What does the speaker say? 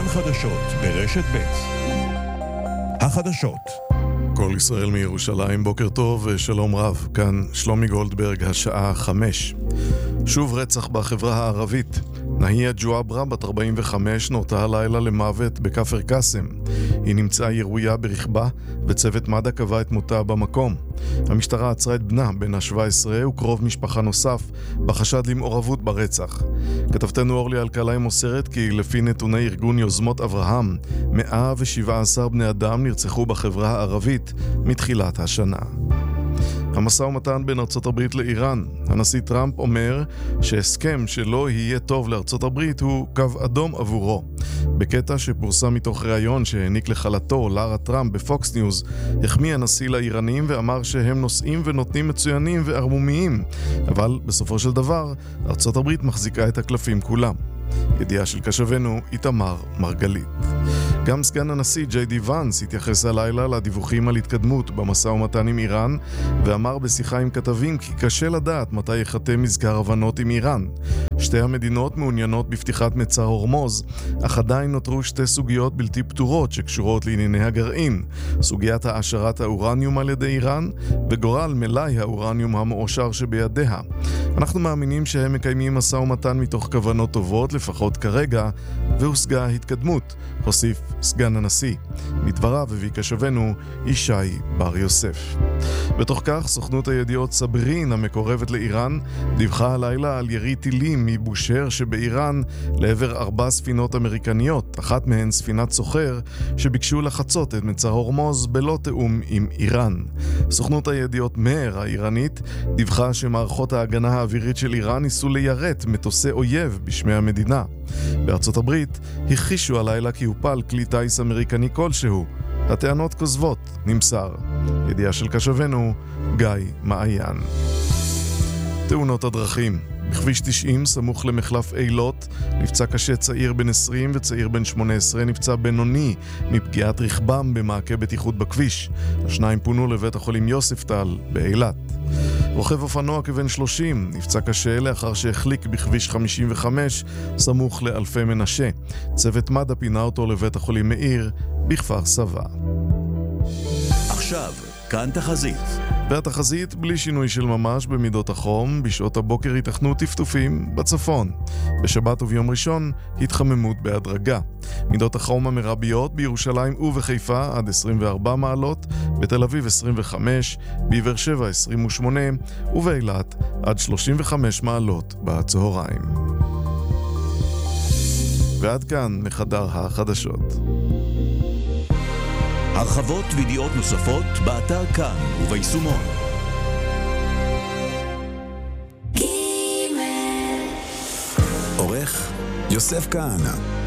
חדשות ברשת ב'. החדשות. כל ישראל מירושלים, בוקר טוב ושלום רב. כאן שלומי גולדברג, השעה 5. שוב רצח בחברה הערבית. נהיה ג'ואברה, בת 45, נורתה הלילה למוות בכפר קאסם. היא נמצאה ירויה ברכבה, וצוות מד"א קבע את מותה במקום. המשטרה עצרה את בנה, בן ה-17, וקרוב משפחה נוסף, בחשד למעורבות ברצח. כתבתנו אורלי אלקלעי מוסרת כי לפי נתוני ארגון יוזמות אברהם, 117 בני אדם נרצחו בחברה הערבית מתחילת השנה. המשא ומתן בין ארצות הברית לאיראן. הנשיא טראמפ אומר שהסכם שלא יהיה טוב לארצות הברית הוא קו אדום עבורו. בקטע שפורסם מתוך ראיון שהעניק לחלתו לארה טראמפ בפוקס ניוז, החמיא הנשיא לאיראנים ואמר שהם נושאים ונותנים מצוינים וערמומיים, אבל בסופו של דבר ארצות הברית מחזיקה את הקלפים כולם. ידיעה של קשבנו איתמר מרגלית. גם סגן הנשיא ג'יי די ואנס התייחס הלילה לדיווחים על התקדמות במשא ומתן עם איראן, ואמר בשיחה עם כתבים כי קשה לדעת מתי יחתם מזכר הבנות עם איראן. שתי המדינות מעוניינות בפתיחת מצר הורמוז, אך עדיין נותרו שתי סוגיות בלתי פתורות שקשורות לענייני הגרעין: סוגיית העשרת האורניום על ידי איראן וגורל מלאי האורניום המאושר שבידיה. אנחנו מאמינים שהם מקיימים משא ומתן מתוך כוונות טובות, לפחות כרגע, והושגה התקדמות, הוסיף סגן הנשיא. מדבריו הביא קשבנו ישי בר יוסף. בתוך כך, סוכנות הידיעות סברין המקורבת לאיראן דיווחה הלילה על ירי טילים מבושר שבאיראן לעבר 4 ספינות אמריקניות, אחת מהן ספינת סוחר, שביקשו לחצות את מצר הורמוז בלא תאום עם איראן. סוכנות הידיעות מהר האיראנית דיווחה שמערכות ההגנה האווירית של איראן ניסו ליירט מטוסי אויב בשמי המדינה. בארצות הברית הכחישו הלילה כי הופל כלי טייס אמריקני כלשהו. הטענות כוזבות, נמסר. ידיעה של קשבנו גיא מעיין. תאונות הדרכים. בכביש 90 סמוך למחלף אילות נפצע קשה צעיר בן 20 וצעיר בן 18 נפצע בינוני מפגיעת רכבם במעקה בטיחות בכביש. השניים פונו לבית החולים יוספטל באילת. רוכב אופנוע כבן 30 נפצע קשה לאחר שהחליק בכביש 55 סמוך לאלפי מנשה. צוות מד"א פינה אותו לבית החולים מאיר בכפר סבא. עכשיו, כאן תחזית. והתחזית בלי שינוי של ממש במידות החום. בשעות הבוקר ייתכנו טפטופים בצפון. בשבת וביום ראשון התחממות בהדרגה. מידות החום המרביות בירושלים ובחיפה עד 24 מעלות, בתל אביב 25, בבאר שבע 28 ובאילת עד 35 מעלות בצהריים. ועד כאן מחדר החדשות. הרחבות וידיעות נוספות באתר כאן וביישומון. עורך יוסף כהנא.